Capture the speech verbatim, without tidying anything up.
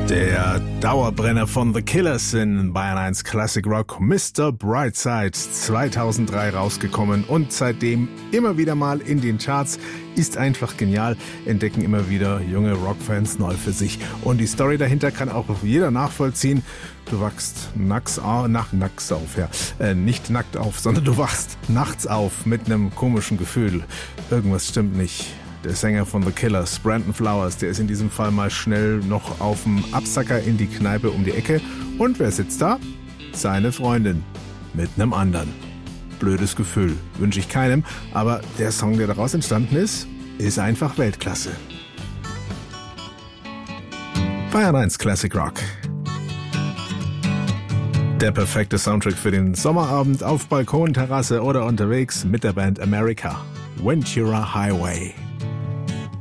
Der Dauerbrenner von The Killers in Bayern eins Classic Rock, Mister Brightside, zweitausenddrei rausgekommen und seitdem immer wieder mal in den Charts, ist einfach genial, entdecken immer wieder junge Rockfans neu für sich. Und die Story dahinter kann auch jeder nachvollziehen. Du wachst nacks auf, nach, nacks auf, ja, äh, nicht nackt auf, sondern du wachst nachts auf mit einem komischen Gefühl. Irgendwas stimmt nicht. Der Sänger von The Killers, Brandon Flowers, der ist in diesem Fall mal schnell noch auf dem Absacker in die Kneipe um die Ecke. Und wer sitzt da? Seine Freundin. Mit einem anderen. Blödes Gefühl. Wünsche ich keinem. Aber der Song, der daraus entstanden ist, ist einfach Weltklasse. Bayern eins Classic Rock. Der perfekte Soundtrack für den Sommerabend auf Balkon, Terrasse oder unterwegs mit der Band America. Ventura Highway.